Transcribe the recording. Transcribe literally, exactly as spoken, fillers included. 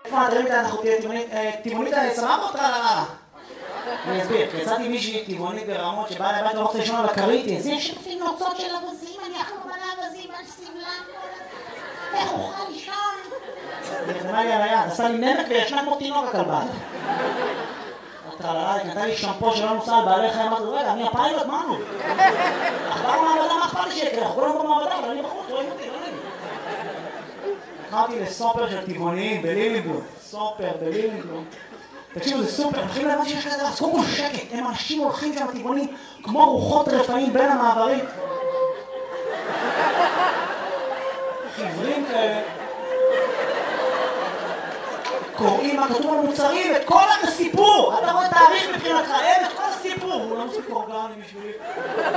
איפה נדרים איתה אנחנו טבעונית סבבה או טרללה? אני אסביר, כי יצאתי מישהי טבעונית ברמות שבאה לבית לא רוצה לישון על הכרית, זה יש לפי נוצות של אבזים, אני אחלום על האבזים, על סבלם, איך אוכל לישון? היא נרדמה לי על היד, עשה לי נמק וישנה כמו תינוק הכלבה. טרללה, היא קנתה לי שמפו שלא נוסע על בעלי חיים, אמרתי, רגע, אני הפיילוט, מה נו? אך באו מעבדה, מה אכפת לי שיקרה? אנחנו כולם במעבדה, אבל אני בחוץ, רואים אותי, לא נעים. נכנסתי לסופר של טבעוניים בלילינבלום, סופר בלילינבלום. תקשיבו, זה סופר, הולכים להבן שיש כזה, אז קודם כל שקט, הם אנשים הולכים שם טבעונים כמו רוחות רפאים בין המעברים. חברים כאלה. קוראים מה כתוב על מוצרים, את כל הסיפור! אתה רואה תאריך מבחינתך, אין את כל הסיפור! הוא לא מספיק אורגני בשבילי.